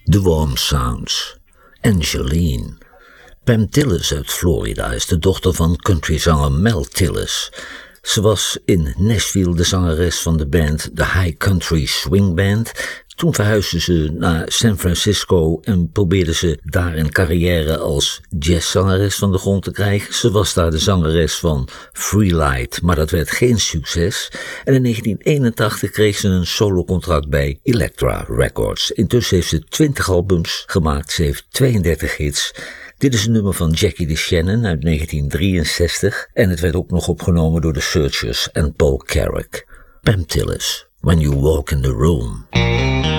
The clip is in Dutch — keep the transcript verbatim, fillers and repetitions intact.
The Warm Sounds. Angeline. Pam Tillis uit Florida is de dochter van countryzanger Mel Tillis. Ze was in Nashville de zangeres van de band The High Country Swing Band. Toen verhuisde ze naar San Francisco en probeerde ze daar een carrière als jazzzangeres van de grond te krijgen. Ze was daar de zangeres van Freelight, maar dat werd geen succes. En in negentien eenentachtig kreeg ze een solocontract bij Elektra Records. Intussen heeft ze twintig albums gemaakt, ze heeft tweeëndertig hits. Dit is een nummer van Jackie DeShannon uit negentien drieënzestig en het werd ook nog opgenomen door The Searchers en Paul Carrack. Pam Tillis, When You Walk in the Room.